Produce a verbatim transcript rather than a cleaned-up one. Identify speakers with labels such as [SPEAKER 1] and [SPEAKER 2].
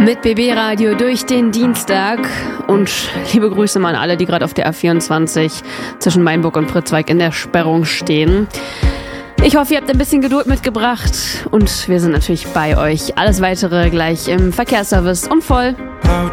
[SPEAKER 1] Mit B B-Radio durch den Dienstag und liebe Grüße mal an alle, die gerade auf der A vierundzwanzig zwischen Mainburg und Pritzwalk in der Sperrung stehen. Ich hoffe, ihr habt ein bisschen Geduld mitgebracht und wir sind natürlich bei euch. Alles Weitere gleich im Verkehrsservice um voll.
[SPEAKER 2] How